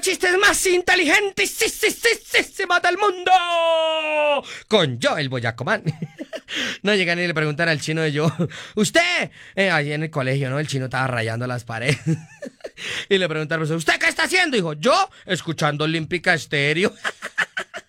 chistes más inteligentes del mundo. Con yo, el Boyacomán. No llegan y le preguntan al chino de yo, usted, ahí en el colegio, ¿no? El chino estaba rayando las paredes. Y le preguntan al profesor, ¿usted qué está haciendo? Dijo, yo, escuchando Olímpica Estéreo.